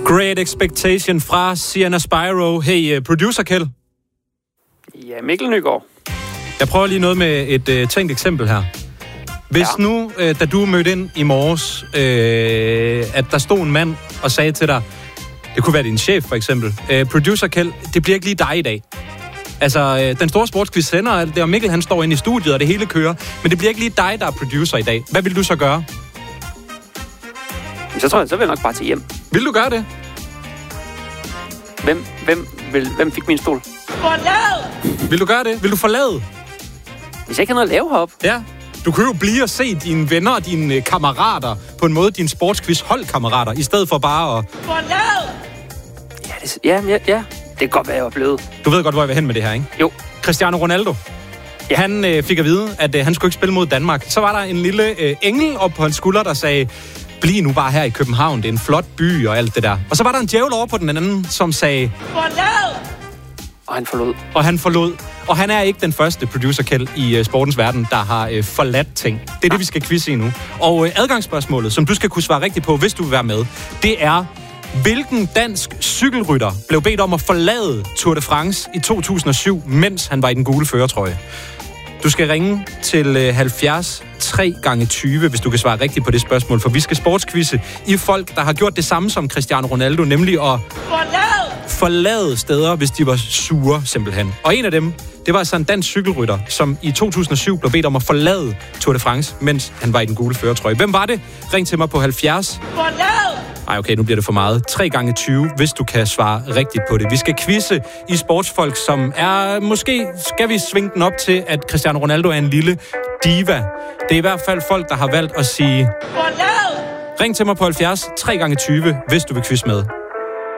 Great Expectation fra Sienna Spyro. Hey, producer Kjeld. Ja, Mikkel Nygaard. Jeg prøver lige noget med et tænkt eksempel her. Hvis nu, da du mødte ind i morges, at der stod en mand og sagde til dig, det kunne være din chef for eksempel, producer Kjeld, det bliver ikke lige dig i dag. Altså, den store sportsquiz sender alt det, og Mikkel han står inde i studiet, og det hele kører, men det bliver ikke lige dig, der er producer i dag. Hvad vil du så gøre? Så tror jeg, så vil jeg nok bare tage hjem. Vil du gøre det? Hvem fik min stol? Forlad! Vil du gøre det? Vil du forlade? Hvis jeg ikke har noget at lave heroppe. Ja. Du kan jo blive og se dine venner og dine kammerater, på en måde dine sportsquiz holdkammerater, i stedet for bare at... Forlad! Ja. Det kan godt være, jeg var blevet. Du ved godt, hvor jeg vil hen med det her, ikke? Jo. Cristiano Ronaldo. Ja. Han fik at vide, at han skulle ikke spille mod Danmark. Så var der en lille engel op på hans skulder, der sagde, bliv nu bare her i København, det er en flot by og alt det der. Og så var der en djævel over på den anden, som sagde... Forlad! Og han forlod. Og han er ikke den første producer Kjeld i sportens verden, der har forladt ting. Det er det, vi skal quizze i nu. Og adgangsspørgsmålet, som du skal kunne svare rigtigt på, hvis du vil være med, det er... Hvilken dansk cykelrytter blev bedt om at forlade Tour de France i 2007, mens han var i den gule førertrøje? Du skal ringe til 70 3x20, hvis du kan svare rigtigt på det spørgsmål, for vi skal sportsquizze i folk, der har gjort det samme som Cristiano Ronaldo, nemlig at forlade steder, hvis de var sure, simpelthen. Og en af dem, det var altså en dansk cykelrytter, som i 2007 blev bedt om at forlade Tour de France, mens han var i den gule førertrøje. Hvem var det? Ring til mig på 70. Ej, okay, nu bliver det for meget. 3x20, hvis du kan svare rigtigt på det. Vi skal quizze i sportsfolk, som er... Måske skal vi svinge den op til, at Cristiano Ronaldo er en lille diva. Det er i hvert fald folk, der har valgt at sige... Ring til mig på 70 3x20, hvis du vil quizze med.